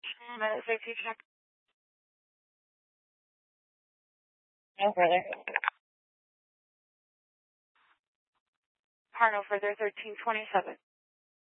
Minute safety check. No further. Car no further, 1327.